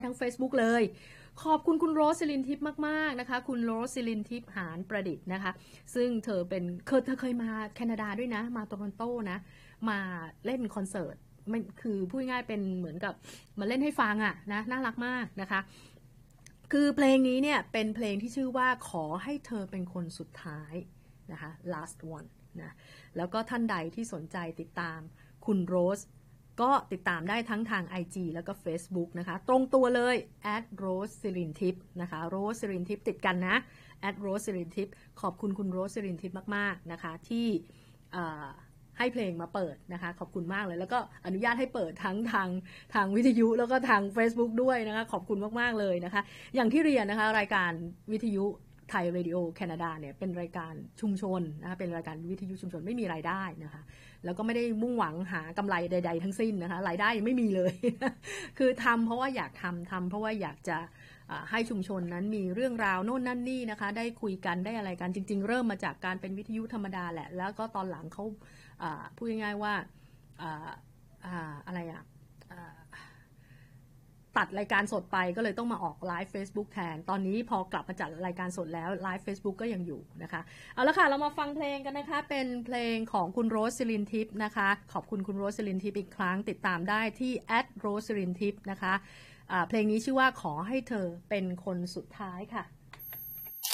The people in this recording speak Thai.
ทั้ง Facebook เลยขอบคุณคุณโรสซิลินทิพย์มากๆนะคะคุณโรสซิลินทิพย์หานประดิษฐ์นะคะซึ่งเธอเคยมาแคนาดาด้วยนะมาโตรอนโตนะมาเล่นคอนเสิร์ตมันคือพูดง่ายเป็นเหมือนกับมาเล่นให้ฟังอ่ะนะน่ารักมากนะคะคือเพลงนี้เนี่ยเป็นเพลงที่ชื่อว่าขอให้เธอเป็นคนสุดท้ายนะคะ last one นะแล้วก็ท่านใดที่สนใจติดตามคุณโรสก็ติดตามได้ทั้งทาง IG แล้วก็ Facebook นะคะตรงตัวเลย @rosesirintip นะคะ rosesirintip ติดกันนะ @rosesirintip ขอบคุณคุณโรสซิรินทิพย์มากๆนะคะที่ให้เพลงมาเปิดนะคะขอบคุณมากเลยแล้วก็อนุญาตให้เปิดทั้งทางวิทยุแล้วก็ทาง Facebook ด้วยนะคะขอบคุณมากๆเลยนะคะอย่างที่เรียนนะคะรายการวิทยุไทยเรดิโอแคนาดาเนี่ยเป็นรายการชุมชนนะคะเป็นรายการวิทยุชุมชนไม่มีรายได้นะคะแล้วก็ไม่ได้มุ่งหวังหากำไรใดๆทั้งสิ้นนะคะรายได้ยังไม่มีเลย คือทำเพราะว่าอยากทำเพราะว่าอยากจะให้ชุมชนนั้นมีเรื่องราวโน่นนั่นนี่นะคะได้คุยกันได้อะไรกันจริงๆเริ่มมาจากการเป็นวิทยุธรรมดาแหละแล้วก็ตอนหลังเขาพูดง่ายๆว่าอะไรตัดรายการสดไปก็เลยต้องมาออกไลฟ์ Facebook แทนตอนนี้พอกลับมาจัดรายการสดแล้วไลฟ์ Facebook ก็ยังอยู่นะคะเอาละค่ะเรามาฟังเพลงกันนะคะเป็นเพลงของคุณโรสซิลินทิพย์นะคะขอบคุณคุณโรสซิลินทิพย์อีกครั้งติดตามได้ที่ @rosesilintips นะคะเพลงนี้ชื่อว่าขอให้เธอเป็นคนสุดท้ายค่ะ